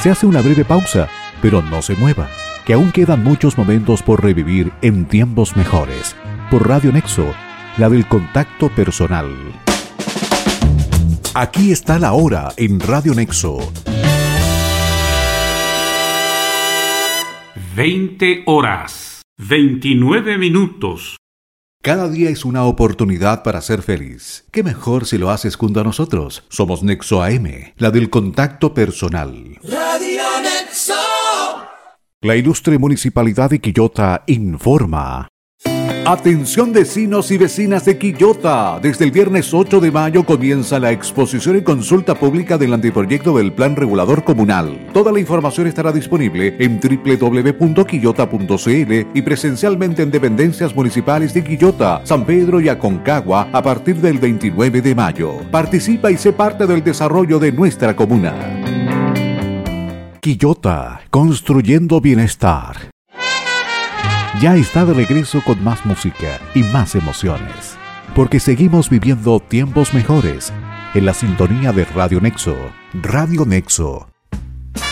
Se hace una breve pausa, pero no se mueva, que aún quedan muchos momentos por revivir en tiempos mejores. Por Radio Nexo, la del contacto personal. Aquí está la hora en Radio Nexo. 20 horas, 29 minutos. Cada día es una oportunidad para ser feliz. ¿Qué mejor si lo haces junto a nosotros? Somos Nexo AM, la del contacto personal. Radio Nexo. La ilustre Municipalidad de Quillota informa. Atención vecinos y vecinas de Quillota. Desde el viernes 8 de mayo comienza la exposición y consulta pública del anteproyecto del Plan Regulador Comunal. Toda la información estará disponible en www.quillota.cl y presencialmente en dependencias municipales de Quillota, San Pedro y Aconcagua a partir del 29 de mayo. Participa y sé parte del desarrollo de nuestra comuna. Quillota, construyendo bienestar. Ya está de regreso con más música y más emociones, porque seguimos viviendo tiempos mejores en la sintonía de Radio Nexo. Radio Nexo,